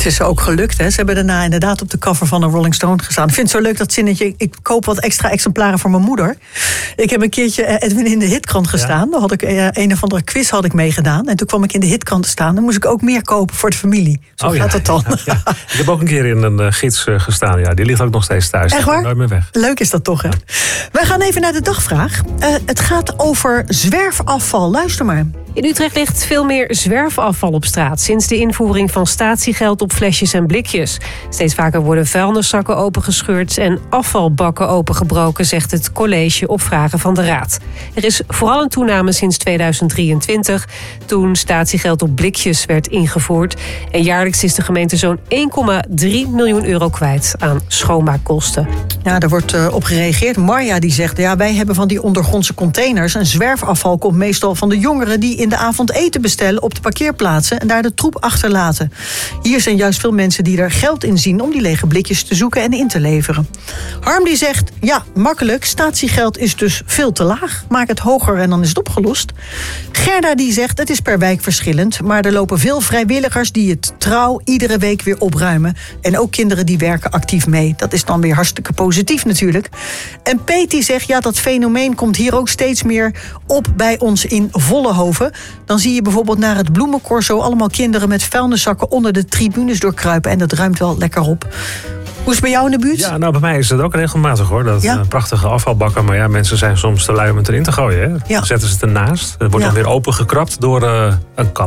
is ze ook gelukt. Hè. Ze hebben daarna inderdaad op de cover van een Rolling Stone gestaan. Ik vind het zo leuk dat zinnetje, ik koop wat extra exemplaren voor mijn moeder. Ik heb een keertje Edwin in de Hitkrant gestaan. Ja. Daar had ik een of andere quiz had ik meegedaan. En toen kwam ik in de Hitkrant te staan. Dan moest ik ook meer kopen voor de familie. Zo gaat het dan. Ja. Ik heb ook een keer in een gids gestaan. Ja, die ligt ook nog steeds thuis. Echt waar? Nooit meer weg. Leuk is dat toch, hè? Ja. Wij gaan even naar de dagvraag. Het gaat over zwerfafval. Luister maar. In Utrecht ligt veel meer zwerfafval op straat sinds de invoering van statiegeld op flesjes en blikjes. Steeds vaker worden vuilniszakken opengescheurd en afvalbakken opengebroken, zegt het college op vragen van de Raad. Er is vooral een toename sinds 2023, toen statiegeld op blikjes werd ingevoerd. En jaarlijks is de gemeente zo'n 1,3 miljoen euro kwijt aan schoonmaakkosten. Ja, daar wordt op gereageerd. Marja die zegt, ja, wij hebben van die ondergrondse containers. En zwerfafval komt meestal van de jongeren die in de avond eten bestellen op de parkeerplaatsen en daar de troep achterlaten. Hier zijn juist veel mensen die er geld in zien om die lege blikjes te zoeken en in te leveren. Harm die zegt, ja, makkelijk, statiegeld is dus veel te laag. Maak het hoger en dan is het opgelost. Gerda die zegt, het is per wijk verschillend, maar er lopen veel vrijwilligers die het trouw iedere week weer opruimen. En ook kinderen die werken actief mee. Dat is dan weer hartstikke positief natuurlijk. En Peet die zegt, ja, dat fenomeen komt hier ook steeds meer op bij ons in Vollenhoven. Dan zie je bijvoorbeeld naar het bloemencorso allemaal kinderen met vuilniszakken onder de tribunes doorkruipen. En dat ruimt wel lekker op. Hoe is het bij jou in de buurt? Ja, nou bij mij is het ook regelmatig hoor. Dat prachtige afvalbakken. Maar ja, mensen zijn soms te lui om het erin te gooien. Hè? Ja. Dan zetten ze het ernaast. Het wordt dan weer opengekrapt door een kat.